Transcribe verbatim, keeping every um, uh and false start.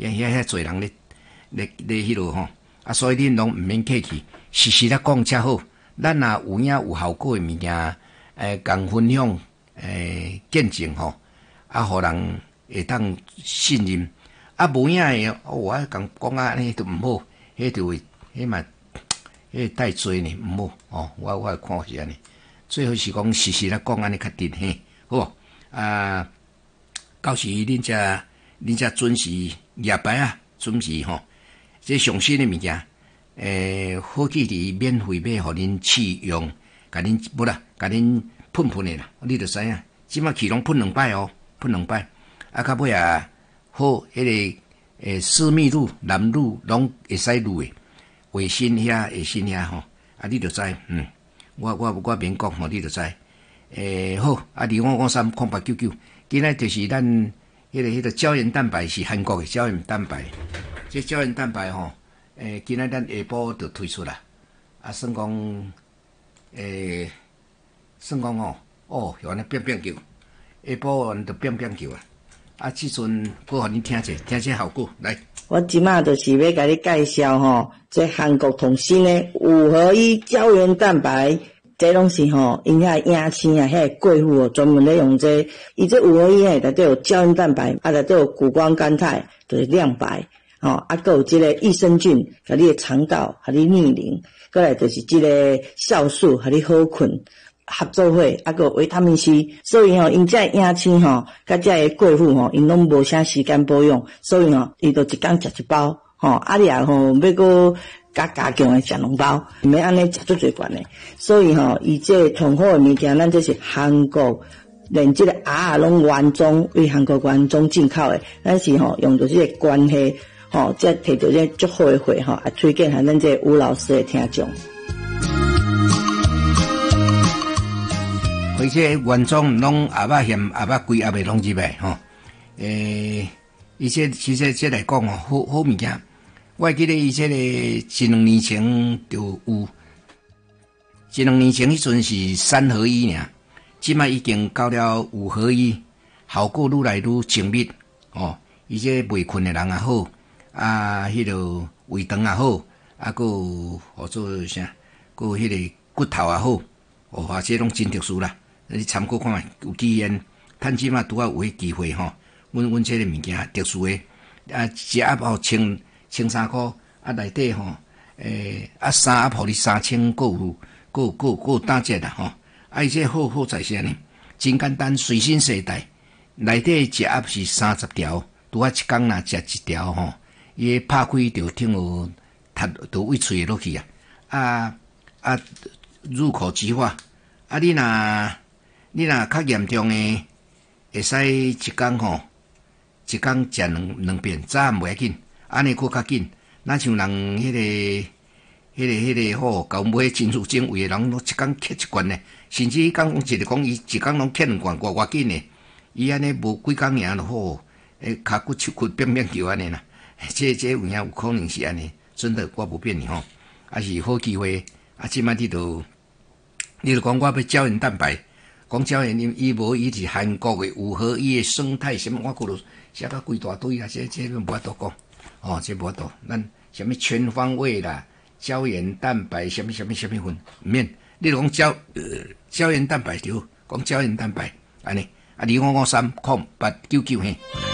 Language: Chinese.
遐遐遐侪人咧咧咧迄落吼，啊，所以恁拢毋免客气，实时咧讲才好。咱若有影有效果诶物件，诶，共分享诶见证吼，啊，互人会当信任。啊，无影诶，我讲讲啊，安尼都毋好，迄就会迄嘛，迄太多呢，毋好哦。我我看法是安尼，最好是讲实时咧讲安尼较直嘿，好啊。到时恁只恁只准时夜班啊，准时吼，这上新诶物件，诶，火气伫免费买互恁试用，甲恁不啦，甲恁喷喷诶啦，你着知影，即马去拢喷两摆哦，喷两摆，啊，到尾啊。好，迄、那个诶，私密乳、男乳拢会使乳诶，卫生遐、卫生遐吼，啊，你着知，嗯，我我我免讲吼，你着知，诶，好，啊，二五五三空八九九，今仔就是咱迄、那个迄、那个胶原蛋白是韩国诶胶原蛋白，这胶原蛋白吼，诶，今仔咱下晡就推出啦，啊，算讲，诶，算讲吼，哦，原来变变球，下晡完就变变球啊。啊，即阵我互恁听者，听者效果来。 我即马就是要甲你介绍吼，这韩国同新的五合一胶原蛋白，这拢是吼因遐影星啊，遐贵妇哦，专门咧用这，伊这五合一诶，内底有胶原蛋白，啊，内底有谷胱甘肽，就是亮白，吼、哦，啊，佮有即个益生菌，甲你的肠道，甲你逆龄，过来就是即个酵素，甲你好困。合作伙，啊个维他命 C， 所以吼，因这影星吼，甲这个贵妇吼，因拢无啥时间保养，所以吼，伊就一工食一包，吼，啊你啊吼，要个加加强诶食两包，毋免安尼食足侪罐诶，所以吼，伊这同好诶物件，咱这是韩国，连这个鸭啊拢原装为韩国原装进口诶，咱是吼用着这个关系，吼，才摕到这足好诶货吼，啊推荐互咱这吴老师诶听众。 而且原装拢鸭肉馅、鸭肉龟、鸭肉拢入来吼。诶，伊这其实这来讲吼，好好物件。我记得伊这个一两年前就有，一两年前迄阵是三合一尔，即摆已经到了五合一，效果愈来愈精密哦。伊这袂困的人也好，啊，迄个胃肠也好，啊，个或做啥，个迄个骨头也好，哦，啊，这拢真特殊啦。你参考看觅，有机缘，趁即马拄啊有迄机会吼，阮阮这个物件特殊诶，啊一盒吼千千三箍，啊内底吼，诶啊三盒互你三千，个有个个个有打折啦吼，啊伊这好好在啥呢？真简单，随身携带，内底一盒是三十条，拄啊一工若食一条吼，伊拍开就听有痰就胃喙落去啊，啊啊入口即化，啊你若你若较严重诶，会使一工吼，一工食两两遍，早暗袂要紧，安尼佫较紧。咱像人迄、那个、迄、那个、迄、那个吼，搞买真珠精胃诶人，拢一工吸一罐呢，甚至伊讲一个讲伊一工拢吸两罐，偌偌紧呢。伊安尼无几工尔就好，诶，骹骨手骨变变球安尼啦。这这有影有可能是安尼，真的我无变你吼，啊是好机会。啊，即摆你都，你都讲我要胶原蛋白。讲胶原，伊无伊是韩国诶五合一诶生态什么，我看到写到规大堆啊，这这个无法度讲，哦，这无法度，咱什么全方位啦，胶原蛋白什么什么什么粉，毋免，你讲胶呃胶原蛋白就讲胶原蛋白，安尼，啊二五五三空八九九嘿。